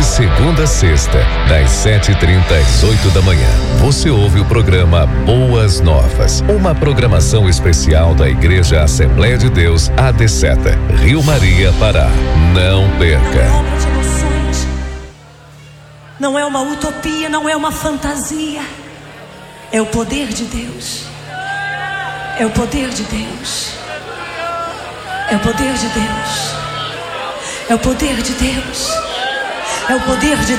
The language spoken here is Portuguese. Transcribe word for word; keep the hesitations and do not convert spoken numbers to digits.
segunda a sexta, das sete e trinta às oito da manhã, você ouve o programa Boas Novas, uma programação especial da Igreja Assembleia de Deus A D Seta, Rio Maria, Pará. Não perca. Não é obra de emoções, não é uma utopia, não é uma fantasia. É o poder de Deus. É o poder de Deus. É o poder de Deus. É o poder de Deus. É o poder de